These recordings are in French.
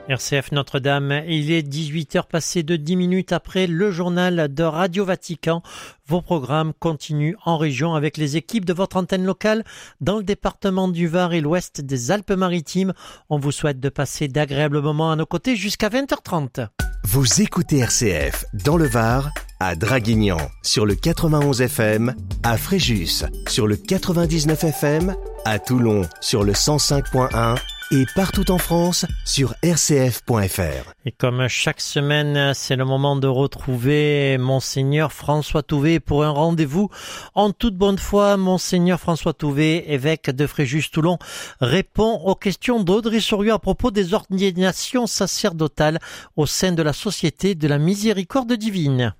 RCF Notre-Dame, il est 18h passé de 10 minutes après le journal de Radio Vatican. Vos programmes continuent en région avec les équipes de votre antenne locale dans le département du Var et l'ouest des Alpes-Maritimes. On vous souhaite de passer d'agréables moments à nos côtés jusqu'à 20h30. Vous écoutez RCF dans le Var, à Draguignan sur le 91 FM, à Fréjus sur le 99 FM, à Toulon sur le 105.1 et partout en France sur rcf.fr. Et comme chaque semaine, c'est le moment de retrouver Monseigneur François Touvet pour un rendez-vous en toute bonne foi. Monseigneur François Touvet, évêque de Fréjus-Toulon, répond aux questions d'Audrey Soriot à propos des ordinations sacerdotales au sein de la Société de la Miséricorde Divine.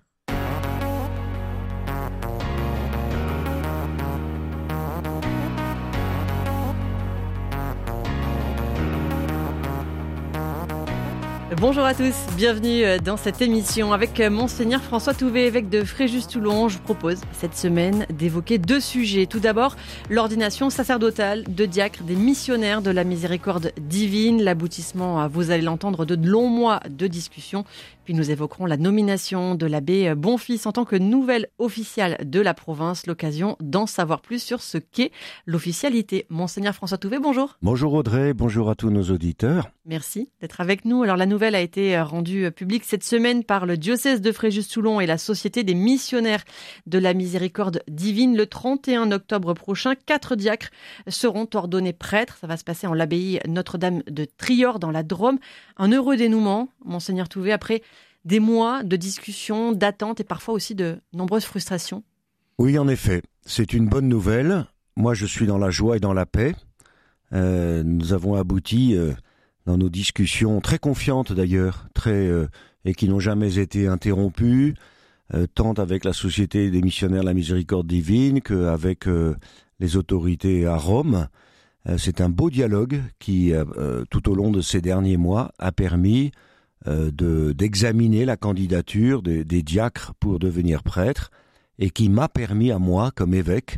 Bonjour à tous, bienvenue dans cette émission avec Monseigneur François Touvet, évêque de Fréjus-Toulon. Je vous propose cette semaine d'évoquer deux sujets. Tout d'abord, l'ordination sacerdotale de diacres des missionnaires de la miséricorde divine, l'aboutissement, vous allez l'entendre, de longs mois de discussion. Puis nous évoquerons la nomination de l'abbé Bonfils en tant que nouvelle officiale de la province, l'occasion d'en savoir plus sur ce qu'est l'officialité. Monseigneur François Touvet, bonjour. Bonjour Audrey, bonjour à tous nos auditeurs. Merci d'être avec nous. Alors la nouvelle a été rendue publique cette semaine par le diocèse de Fréjus-Toulon et la Société des missionnaires de la miséricorde divine. Le 31 octobre prochain, 4 diacres seront ordonnés prêtres. Ça va se passer en l'abbaye Notre-Dame de Trior dans la Drôme. Un heureux dénouement, Monseigneur Touvet, après des mois de discussions, d'attentes et parfois aussi de nombreuses frustrations. Oui, en effet, c'est une bonne nouvelle. Moi, je suis dans la joie et dans la paix. Nous avons abouti dans nos discussions, très confiantes d'ailleurs, et qui n'ont jamais été interrompues, tant avec la Société des missionnaires de la miséricorde divine qu'avec les autorités à Rome. C'est un beau dialogue qui, tout au long de ces derniers mois, a permis d'examiner la candidature des diacres pour devenir prêtre et qui m'a permis à moi, comme évêque,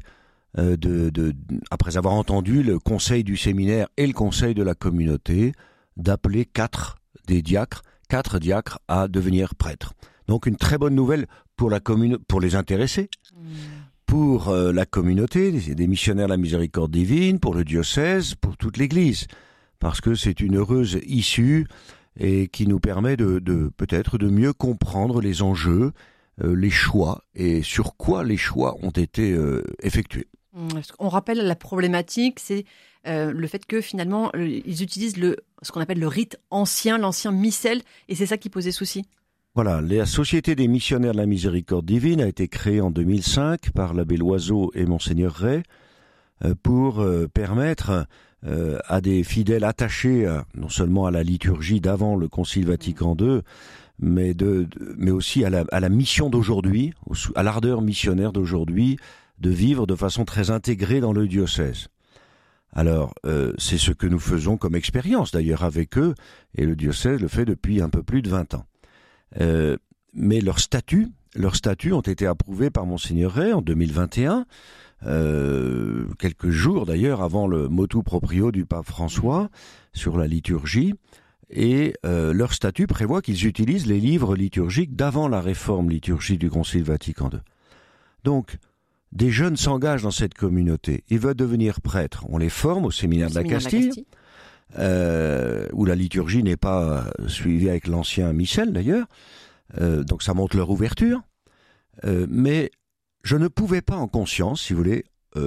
après avoir entendu le conseil du séminaire et le conseil de la communauté, d'appeler 4 diacres à devenir prêtres. Donc une très bonne nouvelle pour les intéressés, pour la communauté des missionnaires de la miséricorde divine, pour le diocèse, pour toute l'Église, parce que c'est une heureuse issue et qui nous permet peut-être de mieux comprendre les enjeux, les choix et sur quoi les choix ont été effectués. On rappelle la problématique, c'est le fait que finalement ils utilisent ce qu'on appelle le rite ancien, l'ancien missel, et c'est ça qui posait souci. Voilà, la Société des missionnaires de la miséricorde divine a été créée en 2005 par l'abbé Loiseau et Monseigneur Ray pour permettre à des fidèles attachés non seulement à la liturgie d'avant le Concile Vatican II, mais aussi à la mission d'aujourd'hui, à l'ardeur missionnaire d'aujourd'hui, de vivre de façon très intégrée dans le diocèse. Alors, c'est ce que nous faisons comme expérience d'ailleurs avec eux, et le diocèse le fait depuis un peu plus de 20 ans. Mais leurs statuts ont été approuvés par Monseigneur Ray en 2021, quelques jours d'ailleurs avant le motu proprio du pape François sur la liturgie, et leur statut prévoit qu'ils utilisent les livres liturgiques d'avant la réforme liturgique du Concile Vatican II. Donc, des jeunes s'engagent dans cette communauté, ils veulent devenir prêtres, on les forme au séminaire de la Castille, où la liturgie n'est pas suivie avec l'ancien missel d'ailleurs, donc ça montre leur ouverture, mais je ne pouvais pas en conscience, si vous voulez,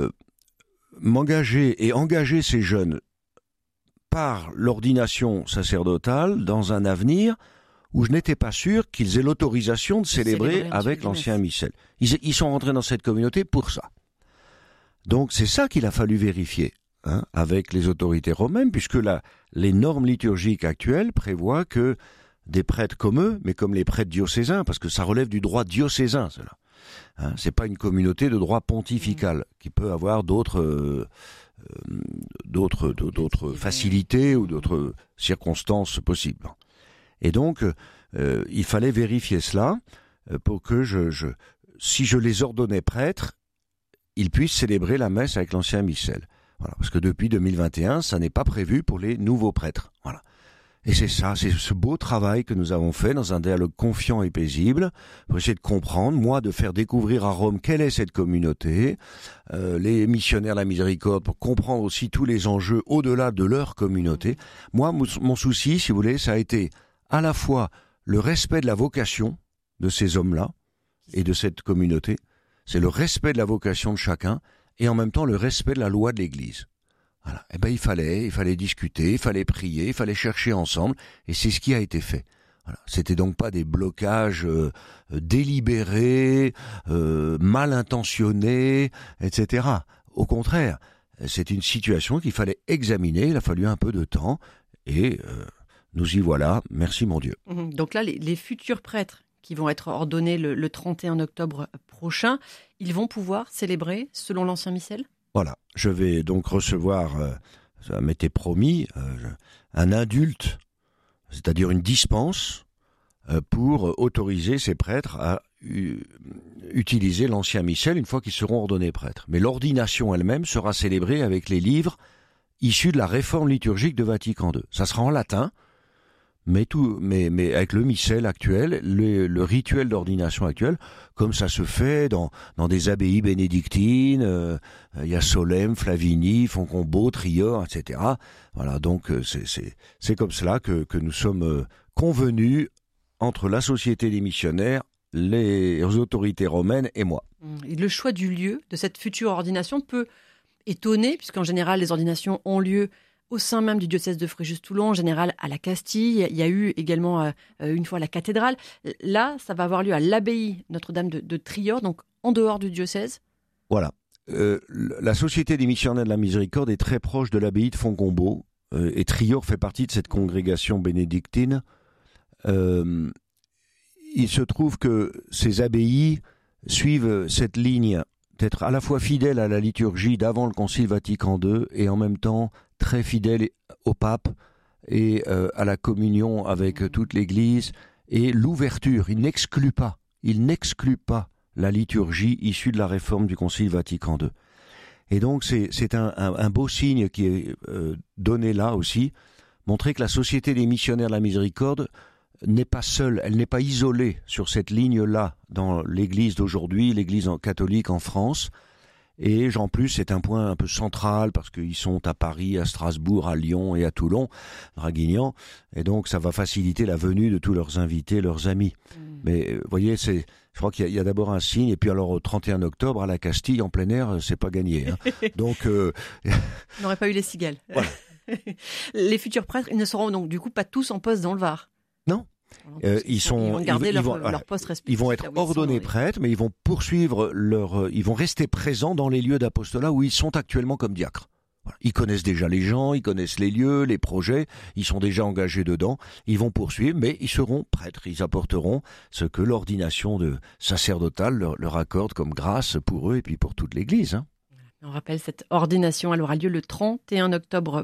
m'engager et engager ces jeunes par l'ordination sacerdotale dans un avenir où je n'étais pas sûr qu'ils aient l'autorisation de célébrer avec l'ancien missel. Ils sont rentrés dans cette communauté pour ça. Donc c'est ça qu'il a fallu vérifier avec les autorités romaines, puisque les normes liturgiques actuelles prévoient que des prêtres comme eux, mais comme les prêtres diocésains, parce que ça relève du droit diocésain, cela. C'est pas une communauté de droit pontifical qui peut avoir d'autres facilités ou d'autres circonstances possibles. Et donc, il fallait vérifier cela pour que si je les ordonnais prêtres, ils puissent célébrer la messe avec l'ancien missel. Voilà, parce que depuis 2021, ça n'est pas prévu pour les nouveaux prêtres. Voilà. Et c'est ça, c'est ce beau travail que nous avons fait dans un dialogue confiant et paisible, pour essayer de comprendre, moi, de faire découvrir à Rome quelle est cette communauté, les missionnaires de la miséricorde, pour comprendre aussi tous les enjeux au-delà de leur communauté. Moi, mon souci, si vous voulez, ça a été à la fois le respect de la vocation de ces hommes-là et de cette communauté, c'est le respect de la vocation de chacun, et en même temps le respect de la loi de l'Église. Voilà. Eh ben, il fallait discuter, il fallait prier, il fallait chercher ensemble, et c'est ce qui a été fait. Voilà. C'était donc pas des blocages délibérés, mal intentionnés, etc. Au contraire, c'est une situation qu'il fallait examiner, il a fallu un peu de temps, et nous y voilà, merci mon Dieu. Donc là, les futurs prêtres qui vont être ordonnés le 31 octobre prochain, ils vont pouvoir célébrer selon l'ancien missel ? Voilà, je vais donc recevoir, ça m'était promis, un indulte, c'est-à-dire une dispense, pour autoriser ces prêtres à utiliser l'ancien missel une fois qu'ils seront ordonnés prêtres. Mais l'ordination elle-même sera célébrée avec les livres issus de la réforme liturgique de Vatican II. Ça sera en latin, mais avec le missel actuel, le rituel d'ordination actuel, comme ça se fait dans des abbayes bénédictines, il y a Solesmes, Flavigny, Foncombault, Trior, etc. Voilà, donc c'est comme cela que nous sommes convenus entre la Société des missionnaires, les autorités romaines et moi. Et le choix du lieu de cette future ordination peut étonner, puisqu'en général, les ordinations ont lieu au sein même du diocèse de Fréjus-Toulon, en général à la Castille. Il y a eu également une fois la cathédrale. Là, ça va avoir lieu à l'abbaye Notre-Dame de Trior, donc en dehors du diocèse. Voilà. La Société des missionnaires de la miséricorde est très proche de l'abbaye de Foncombault, et Trior fait partie de cette congrégation bénédictine. Il se trouve que ces abbayes suivent cette ligne d'être à la fois fidèles à la liturgie d'avant le Concile Vatican II et en même temps très fidèles au pape et à la communion avec toute l'Église et l'ouverture. Il n'exclut pas la liturgie issue de la réforme du Concile Vatican II. Et donc c'est un beau signe qui est donné là aussi, montrer que la Société des missionnaires de la miséricorde n'est pas seule, elle n'est pas isolée sur cette ligne-là dans l'Église d'aujourd'hui, l'Église catholique en France. Et en plus, c'est un point un peu central parce qu'ils sont à Paris, à Strasbourg, à Lyon et à Toulon, Draguignan. Et donc, ça va faciliter la venue de tous leurs invités, leurs amis. Mais vous voyez, je crois qu'il y a d'abord un signe. Et puis alors, au 31 octobre, à la Castille, en plein air, c'est pas gagné. Hein. Donc, on n'aurait pas eu les cigales. Voilà. Les futurs prêtres, ils ne seront donc du coup pas tous en poste dans le Var. Non. Ils vont garder leur poste respectif. Ils vont être ordonnés prêtres, mais ils vont poursuivre ils vont rester présents dans les lieux d'apostolat où ils sont actuellement comme diacres. Voilà. Ils connaissent déjà les gens, ils connaissent les lieux, les projets, ils sont déjà engagés dedans. Ils vont poursuivre, mais ils seront prêtres. Ils apporteront ce que l'ordination sacerdotale leur accorde comme grâce pour eux et puis pour toute l'Église. Hein. On rappelle, cette ordination, elle aura lieu le 31 octobre